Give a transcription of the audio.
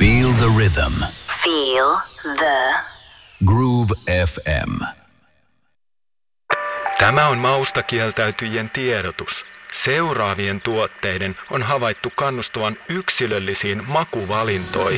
Feel the rhythm. Feel the Groove FM. Tämä on maustakieltäytyjien tiedotus. Seuraavien tuotteiden on havaittu kannustavan yksilöllisiin makuvalintoihin.